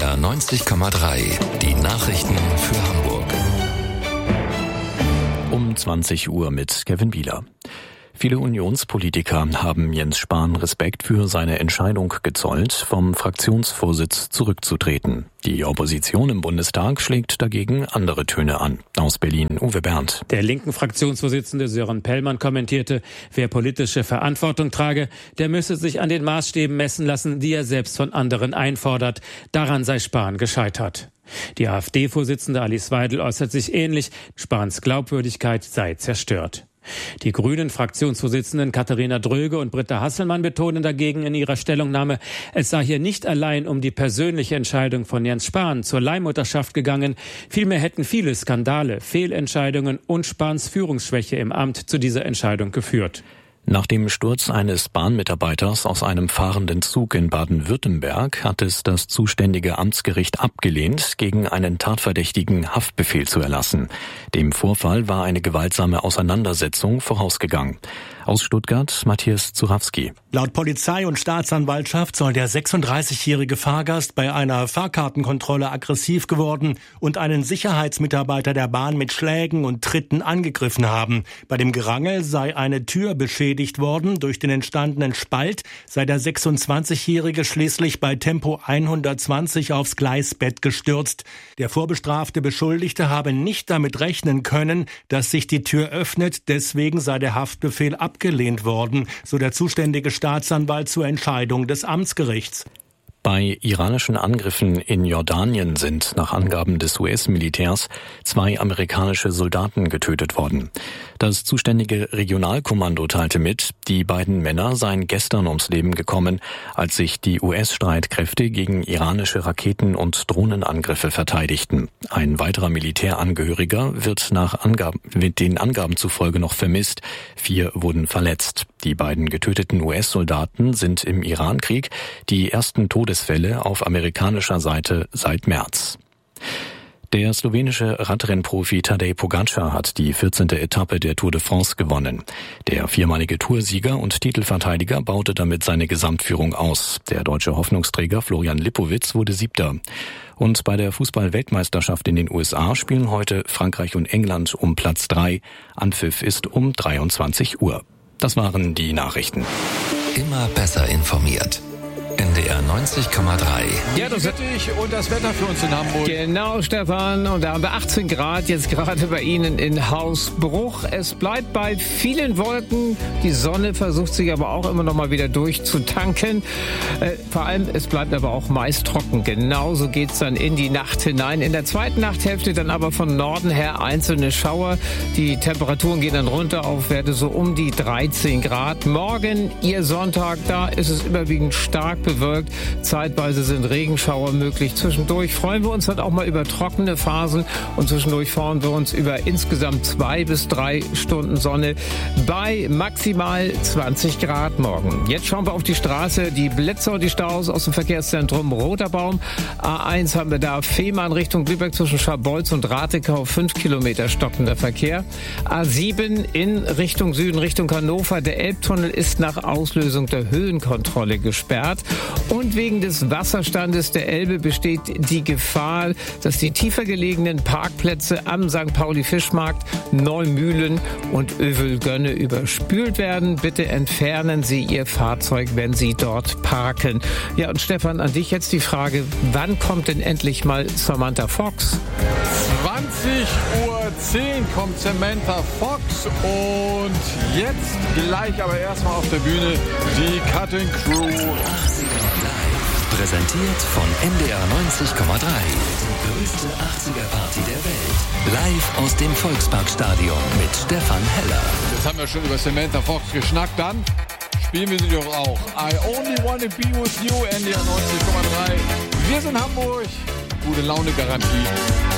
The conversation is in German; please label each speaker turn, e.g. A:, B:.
A: NDR 90,3. Die Nachrichten für Hamburg.
B: Um 20 Uhr mit Kevin Bieler. Viele Unionspolitiker haben Jens Spahn Respekt für seine Entscheidung gezollt, vom Fraktionsvorsitz zurückzutreten. Die Opposition im Bundestag schlägt dagegen andere Töne an. Aus Berlin Uwe Bernd.
C: Der linken Fraktionsvorsitzende Sören Pellmann kommentierte, wer politische Verantwortung trage, der müsse sich an den Maßstäben messen lassen, die er selbst von anderen einfordert. Daran sei Spahn gescheitert. Die AfD-Vorsitzende Alice Weidel äußert sich ähnlich. Spahns Glaubwürdigkeit sei zerstört. Die Grünen-Fraktionsvorsitzenden Katharina Dröge und Britta Hasselmann betonen dagegen in ihrer Stellungnahme, es sei hier nicht allein um die persönliche Entscheidung von Jens Spahn zur Leihmutterschaft gegangen, vielmehr hätten viele Skandale, Fehlentscheidungen und Spahns Führungsschwäche im Amt zu dieser Entscheidung geführt.
B: Nach dem Sturz eines Bahnmitarbeiters aus einem fahrenden Zug in Baden-Württemberg hat es das zuständige Amtsgericht abgelehnt, gegen einen Tatverdächtigen Haftbefehl zu erlassen. Dem Vorfall war eine gewaltsame Auseinandersetzung vorausgegangen. Aus Stuttgart Matthias Zurawski.
D: Laut Polizei und Staatsanwaltschaft soll der 36-jährige Fahrgast bei einer Fahrkartenkontrolle aggressiv geworden und einen Sicherheitsmitarbeiter der Bahn mit Schlägen und Tritten angegriffen haben. Bei dem Gerangel sei eine Tür beschädigt worden. Durch den entstandenen Spalt sei der 26-jährige schließlich bei Tempo 120 aufs Gleisbett gestürzt. Der vorbestrafte Beschuldigte habe nicht damit rechnen können, dass sich die Tür öffnet. Deswegen sei der Haftbefehl abgelehnt worden, so der zuständige Staatsanwalt zur Entscheidung des Amtsgerichts.
B: Bei iranischen Angriffen in Jordanien sind nach Angaben des US-Militärs 2 amerikanische Soldaten getötet worden. Das zuständige Regionalkommando teilte mit, die beiden Männer seien gestern ums Leben gekommen, als sich die US-Streitkräfte gegen iranische Raketen- und Drohnenangriffe verteidigten. Ein weiterer Militärangehöriger wird den Angaben zufolge noch vermisst. 4 wurden verletzt. Die beiden getöteten US-Soldaten sind im Irankrieg die ersten Todesfälle auf amerikanischer Seite seit März. Der slowenische Radrennprofi Tadej Pogačar hat die 14. Etappe der Tour de France gewonnen. Der viermalige Toursieger und Titelverteidiger baute damit seine Gesamtführung aus. Der deutsche Hoffnungsträger Florian Lipowitz wurde 7. Und bei der Fußball-Weltmeisterschaft in den USA spielen heute Frankreich und England um Platz 3. Anpfiff ist um 23 Uhr. Das waren die Nachrichten.
A: Immer besser informiert. NDR 90,3.
E: Ja, das und das Wetter für uns in Hamburg.
F: Genau, Stefan. Und da haben wir 18 Grad jetzt gerade bei Ihnen in Hausbruch. Es bleibt bei vielen Wolken. Die Sonne versucht sich aber auch immer noch mal wieder durchzutanken. Vor allem, es bleibt aber auch meist trocken. Genauso geht's dann in die Nacht hinein. In der zweiten Nachthälfte dann aber von Norden her einzelne Schauer. Die Temperaturen gehen dann runter auf Werte so um die 13 Grad. Morgen, Ihr Sonntag, da ist es überwiegend stark bewölkt. Zeitweise sind Regenschauer möglich. Zwischendurch freuen wir uns dann auch mal über trockene Phasen und zwischendurch freuen wir uns über insgesamt 2 bis 3 Stunden Sonne bei maximal 20 Grad morgen. Jetzt schauen wir auf die Straße, die Blitzer und die Staus aus dem Verkehrszentrum Roter Baum. A1 haben wir da Fehmarn Richtung Lübeck zwischen Scharbeutz und Ratekau 5 Kilometer stockender Verkehr. A7 in Richtung Süden, Richtung Hannover. Der Elbtunnel ist nach Auslösung der Höhenkontrolle gesperrt. Und wegen des Wasserstandes der Elbe besteht die Gefahr, dass die tiefer gelegenen Parkplätze am St. Pauli-Fischmarkt, Neumühlen und Övelgönne überspült werden. Bitte entfernen Sie Ihr Fahrzeug, wenn Sie dort parken. Ja, und Stefan, an dich jetzt die Frage, wann kommt denn endlich mal Samantha Fox?
E: 20:10 Uhr kommt Samantha Fox und jetzt gleich aber erstmal auf der Bühne die Cutting Crew.
A: Präsentiert von NDR 90,3. Die größte 80er-Party der Welt. Live aus dem Volksparkstadion mit Stefan Heller.
E: Jetzt haben wir schon über Samantha Fox geschnackt, dann spielen wir sie doch auch. I only wanna be with you, NDR 90,3. Wir sind Hamburg. Gute Laune Garantie.